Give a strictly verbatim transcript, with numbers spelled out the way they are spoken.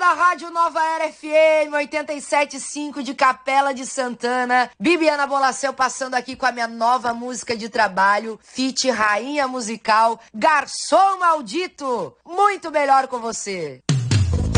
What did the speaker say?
da Rádio Nova Era F M oitenta e sete ponto cinco de Capela de Santana. Bibiana Bolacel passando aqui com a minha nova música de trabalho, feat Rainha Musical, Garçom Maldito. Muito melhor com você.